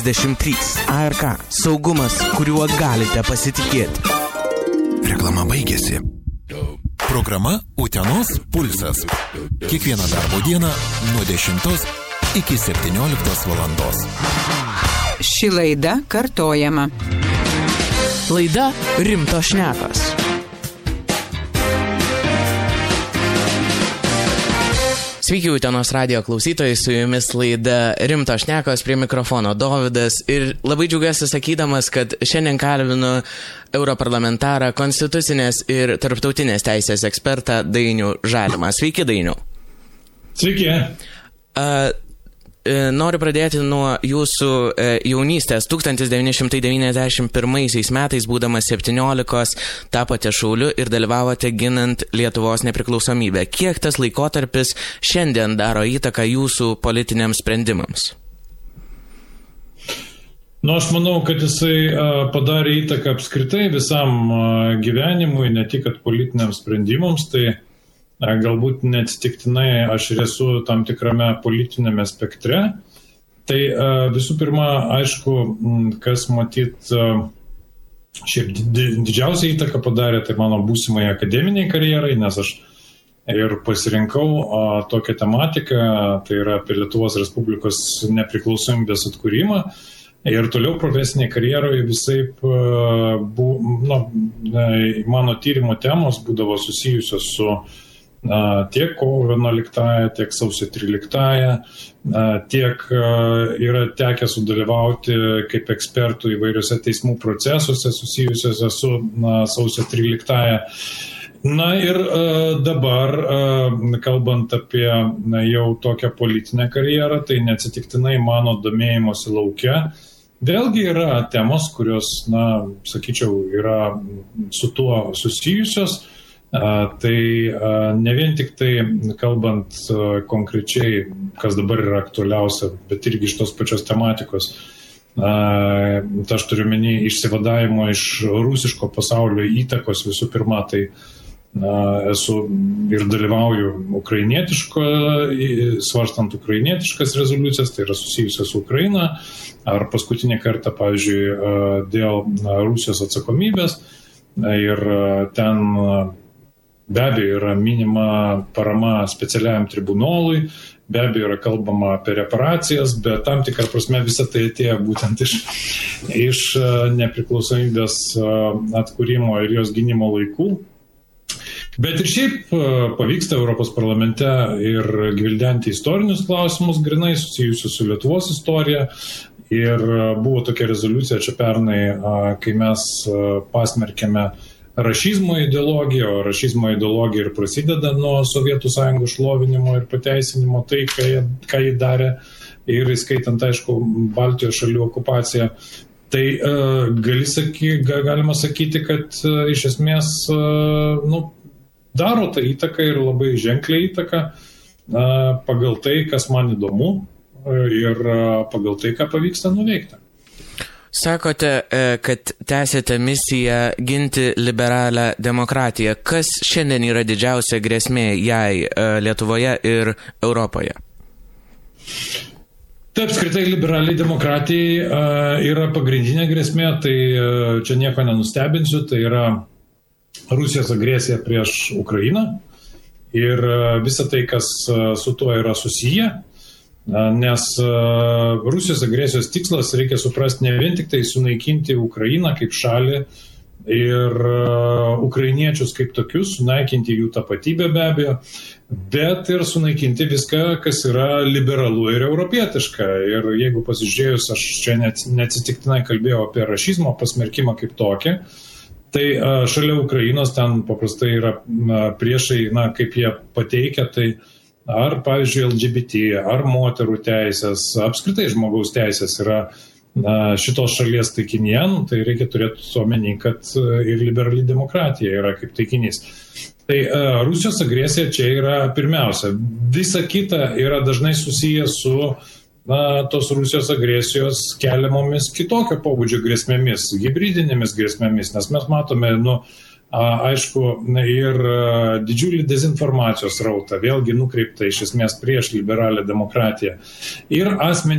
23. ARK. Saugumas, kuriuo galite pasitikėti. Reklama baigėsi. Programa Utenos pulsas. Kiekvieną darbo dieną nuo 10 iki 17 valandos. Ši laida kartojama. Laida Rimtos šnekos. Sveiki, Utenos radijo klausytojai, su jumis laida Rimtos šnekos, prie mikrofono Dovydas ir labai džiaugiuosi sakydamas, kad šiandien kalbinu europarlamentarą, konstitucinės ir tarptautinės teisės ekspertą Dainių Žalimą. Sveiki, Dainių. Sveiki. Noriu pradėti nuo jūsų jaunystės. 1991 metais, būdamas 17, tapote šauliu ir dalyvavote ginant Lietuvos nepriklausomybę. Kiek tas laikotarpis šiandien daro įtaką jūsų politiniams sprendimams? Aš manau, kad jisai padarė įtaką apskritai visam gyvenimui, ne tik politiniams sprendimams, tai galbūt neatsitiktinai aš ir esu tam tikrame politinėme spektre. Tai visų pirma, aišku, kas matyt šiaip didžiausią įtaką padarė, tai mano būsimai akademiniai karjerai, nes aš ir pasirinkau tokią tematiką, tai yra apie Lietuvos Respublikos nepriklausomybės atkūrimą. Ir toliau profesinėje karjeroje visaip mano tyrimo temos būdavo susijusios su tiek kovo 11, tiek sausio 13, tiek yra tekę sudalyvauti kaip ekspertų įvairiuose teismų procesuose susijusiuose su sausio 13. Ir dabar, kalbant apie jau tokią politinę karjerą, tai neatsitiktinai mano domėjimosi lauke vėlgi yra temos, kurios, sakyčiau, yra su tuo susijusios. Tai ne vien tik tai kalbant konkrečiai, kas dabar yra aktualiausia, bet irgi iš tos pačios tematikos. Aš turiu menį išsivadavimo iš rusiško pasaulio įtakos visų pirma, tai esu ir dalyvauju svarstant ukrainietiškas rezoliucijas, tai yra susijusios su Ukraina, ar paskutinį kartą, pavyzdžiui, dėl Rusijos atsakomybės, ir ten be abejo yra minima parama specialiajam tribunolui, be abejo yra kalbama apie reparacijas, bet tam tikrą prasme visą tai atėjo būtent iš nepriklausomybės atkūrimo ir jos gynimo laikų. Bet ir šiaip pavyksta Europos parlamente ir gvildenti istorinius klausimus, grinai susijusius su Lietuvos istorija. Ir buvo tokia rezoliucija čia pernai, kai mes pasmerkėme rašizmo ideologija, o rašizmo ideologija ir prasideda nuo Sovietų Sąjungos šlovinimo ir pateisinimo, tai ką jį darė, ir įskaitant, aišku, Baltijos šalių okupaciją. Tai galima sakyti, kad iš esmės daro tą įtaką ir labai ženkliai įtaką pagal tai, kas man įdomu ir pagal tai, ką pavyksta nuveikti. Sakote, kad tęsėte misiją ginti liberalią demokratiją. Kas šiandien yra didžiausia grėsmė jai Lietuvoje ir Europoje? Taip, apskritai liberaliai demokratijai yra pagrindinė grėsmė, tai čia nieko nenustebinsiu, tai yra Rusijos agresija prieš Ukrainą ir visa tai, kas su tuo yra susiję. Nes Rusijos agresijos tikslas, reikia suprasti, ne vien tik tai sunaikinti Ukrainą kaip šalį ir ukrainiečius kaip tokius, sunaikinti jų tapatybę be abejo, bet ir sunaikinti viską, kas yra liberalu ir europietiška. Ir jeigu pasižiūrėjus, aš čia neatsitiktinai kalbėjau apie rašizmo pasmerkimą kaip tokį, tai šalia Ukrainos ten paprastai yra priešai, kaip jie pateikia, tai ar, pavyzdžiui, LGBT, ar moterų teisės, apskritai žmogaus teisės yra šitos šalies taikinė, tai reikia turėti omeny, kad ir liberali demokratija yra kaip taikinys. Tai Rusijos agresija čia yra pirmiausia. Visa kita yra dažnai susiję su tos Rusijos agresijos keliamomis kitokio pobūdžio grėsmėmis, hibridinėmis grėsmėmis, nes mes matome, aišku, ir didžiulį dezinformacijos rautą, vėlgi nukreipta iš esmės prieš liberalią demokratiją. Ir